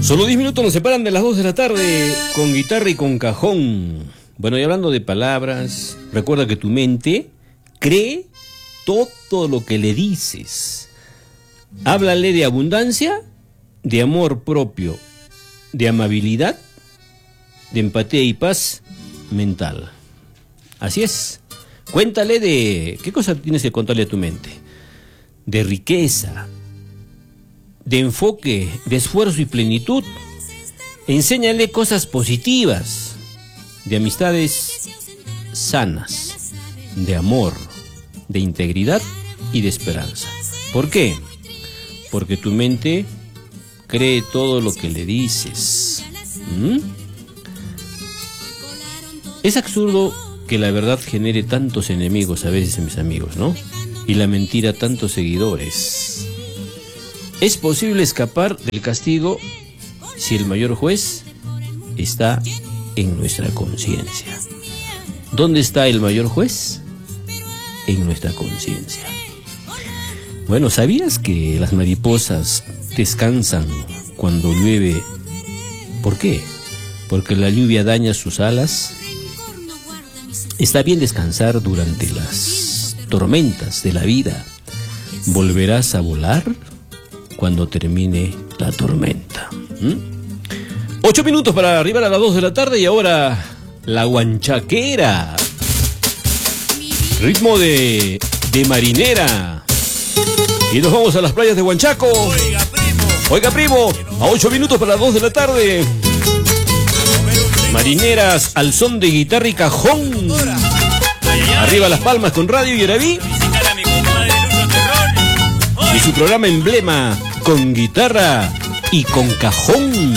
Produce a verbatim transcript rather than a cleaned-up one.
Solo diez minutos nos separan de las dos de la tarde con guitarra y con cajón. Bueno, y hablando de palabras, recuerda que tu mente cree todo lo que le dices. Háblale de abundancia, de amor propio, de amabilidad, de empatía y paz mental. Así es. Cuéntale de... ¿Qué cosa tienes que contarle a tu mente? De riqueza, de enfoque, de esfuerzo y plenitud. Enséñale cosas positivas, de amistades sanas, de amor, de integridad y de esperanza. ¿Por qué? Porque tu mente cree todo lo que le dices. ¿Mm? Es absurdo que la verdad genere tantos enemigos a veces en mis amigos, ¿no? Y la mentira tantos seguidores. Es posible escapar del castigo si el mayor juez está en nuestra conciencia. ¿Dónde está el mayor juez? En nuestra conciencia. Bueno, ¿sabías que las mariposas descansan cuando llueve? ¿Por qué? Porque la lluvia daña sus alas. Está bien descansar durante las tormentas de la vida. Volverás a volar cuando termine la tormenta. ¿Mm? Ocho minutos para arribar a las dos de la tarde y ahora la guanchaquera. Ritmo de, de marinera. Y nos vamos a las playas de Huanchaco. Oiga, primo. Oiga, primo, a ocho minutos para las dos de la tarde. Marineras al son de guitarra y cajón. Arriba Las Palmas con Radio Yaraví. Y su programa emblema con guitarra y con cajón.